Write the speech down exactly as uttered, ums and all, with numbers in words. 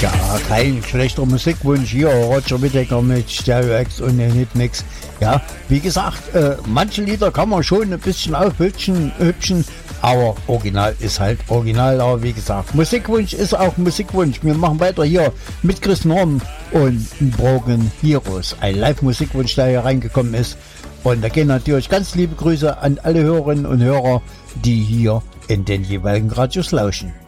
Ja, kein schlechter Musikwunsch hier, Roger Whittaker mit Stereo X und den Hitmix. Ja, wie gesagt, äh, manche Lieder kann man schon ein bisschen aufhübschen, hübschen, aber Original ist halt Original. Aber wie gesagt, Musikwunsch ist auch Musikwunsch. Wir machen weiter hier mit Chris Norm und Broken Heroes. Ein Live-Musikwunsch, der hier reingekommen ist. Und da gehen natürlich ganz liebe Grüße an alle Hörerinnen und Hörer, die hier in den jeweiligen Radios lauschen.